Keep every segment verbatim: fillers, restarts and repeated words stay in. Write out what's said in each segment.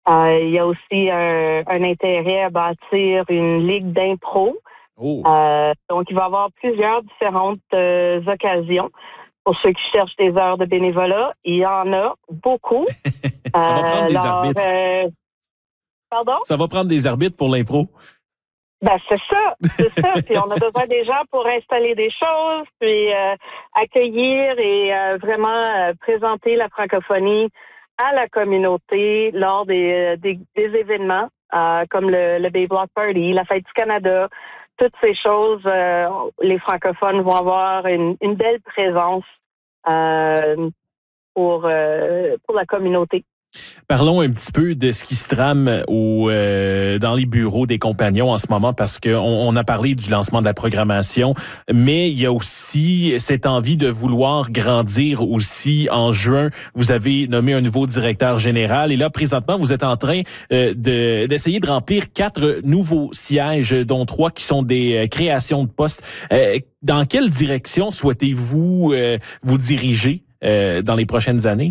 Euh, il y a aussi un, un intérêt à bâtir une ligue d'impro. Oh. Euh, donc, il va y avoir plusieurs différentes euh, occasions. Pour ceux qui cherchent des heures de bénévolat, il y en a beaucoup. Ça va prendre Euh, des alors, arbitres. euh, pardon? Ça va prendre des arbitres pour l'impro. Ben, c'est ça, c'est ça. Puis on a besoin des gens pour installer des choses, puis euh, accueillir et euh, vraiment euh, présenter la francophonie à la communauté lors des, des, des événements euh, comme le, le Bay Block Party, la Fête du Canada. Toutes ces choses, euh, les francophones vont avoir une, une belle présence euh, pour, euh, pour la communauté. Parlons un petit peu de ce qui se trame au, euh, dans les bureaux des compagnons en ce moment, parce qu'on on a parlé du lancement de la programmation, mais il y a aussi cette envie de vouloir grandir aussi. En juin, vous avez nommé un nouveau directeur général et là, présentement, vous êtes en train euh, de, d'essayer de remplir quatre nouveaux sièges, dont trois qui sont des euh, créations de postes. Euh, dans quelle direction souhaitez-vous euh, vous diriger euh, dans les prochaines années?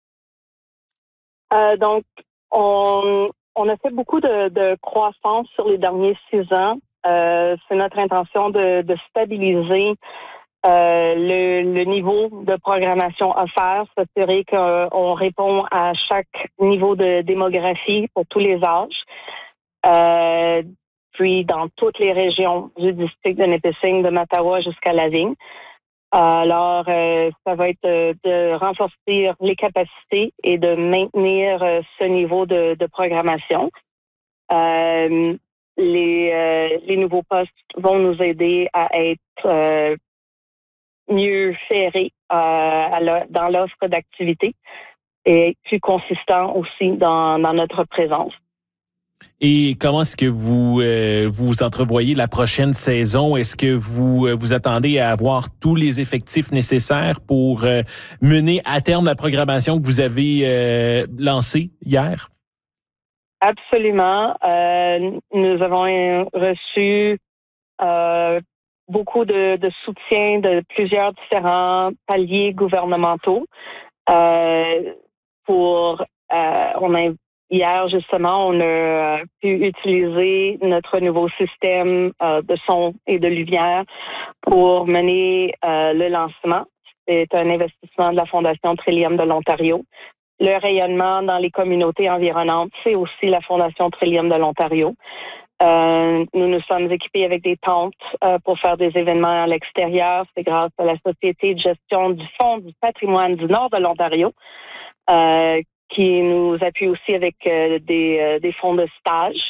Euh, donc, on, on a fait beaucoup de, de croissance sur les derniers six ans. Euh, c'est notre intention de, de stabiliser euh, le, le niveau de programmation offert, s'assurer qu'on répond à chaque niveau de démographie pour tous les âges. Euh, puis, dans toutes les régions du district de Nipissing, de Mattawa jusqu'à Lavigne. Alors, euh, ça va être euh, de renforcer les capacités et de maintenir euh, ce niveau de, de programmation. Euh, les, euh, les nouveaux postes vont nous aider à être euh, mieux ferrés euh, à la, dans l'offre d'activité et plus consistant aussi dans, dans notre présence. Et comment est-ce que vous euh, vous entrevoyez la prochaine saison? Est-ce que vous euh, vous attendez à avoir tous les effectifs nécessaires pour euh, mener à terme la programmation que vous avez euh, lancée hier? Absolument. Euh, nous avons reçu euh, beaucoup de, de soutien de plusieurs différents paliers gouvernementaux euh, pour euh, on a Hier, justement, on a pu utiliser notre nouveau système euh, de son et de lumière pour mener euh, le lancement. C'est un investissement de la Fondation Trillium de l'Ontario. Le rayonnement dans les communautés environnantes, c'est aussi la Fondation Trillium de l'Ontario. Euh, nous nous sommes équipés avec des tentes euh, pour faire des événements à l'extérieur. C'est grâce à la Société de gestion du Fonds du patrimoine du Nord de l'Ontario euh, qui nous appuie aussi avec euh, des, euh, des fonds de stage.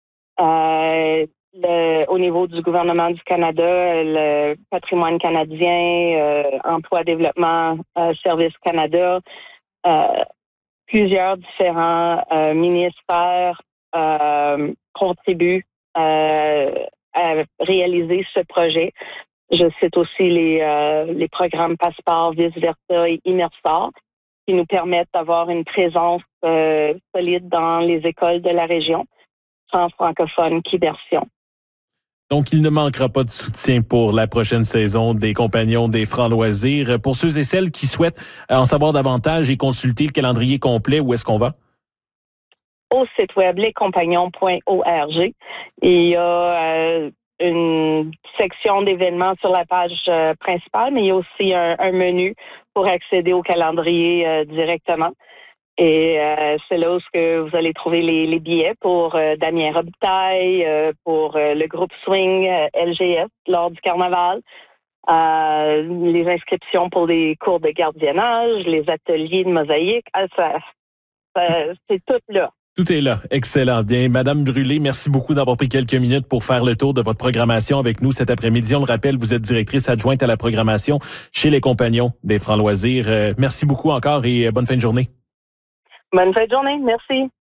Euh, le, au niveau du gouvernement du Canada, le patrimoine canadien, euh, emploi, développement, euh, Service Canada, euh, plusieurs différents euh, ministères euh, contribuent euh, à réaliser ce projet. Je cite aussi les, euh, les programmes Passeport, Vice Versa et Immersor, qui nous permettent d'avoir une présence euh, solide dans les écoles de la région, sans francophone qu'immersion. Donc, il ne manquera pas de soutien pour la prochaine saison des Compagnons des Francs Loisirs. Pour ceux et celles qui souhaitent en savoir davantage et consulter le calendrier complet, où est-ce qu'on va? Au site web les compagnons point org. Il y a euh, une section d'événements sur la page euh, principale, mais il y a aussi un, un menu pour accéder au calendrier euh, directement. Et euh, c'est là où que vous allez trouver les, les billets pour euh, Damien Robitaille, euh, pour euh, le groupe Swing euh, L G S lors du carnaval, euh, les inscriptions pour les cours de gardiennage, les ateliers de mosaïque. Ah, ça, ça, c'est tout là. Tout est là. Excellent. Bien, Madame Brûlé, merci beaucoup d'avoir pris quelques minutes pour faire le tour de votre programmation avec nous cet après-midi. On le rappelle, vous êtes directrice adjointe à la programmation chez les Compagnons des Francs Loisirs. Euh, merci beaucoup encore et bonne fin de journée. Bonne fin de journée. Merci.